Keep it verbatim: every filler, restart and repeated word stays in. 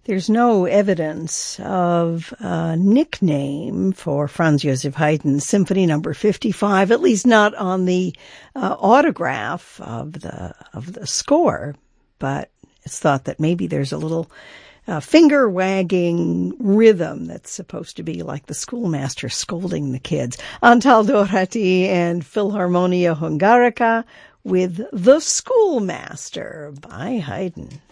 There's no evidence of a nickname for Franz Joseph Haydn's Symphony Number fifty-five, at least not on the uh, autograph of the of the score. But it's thought that maybe there's a little uh, finger-wagging rhythm that's supposed to be like the schoolmaster scolding the kids. Antal Dohrati and Philharmonia Hungarica with The Schoolmaster by Haydn.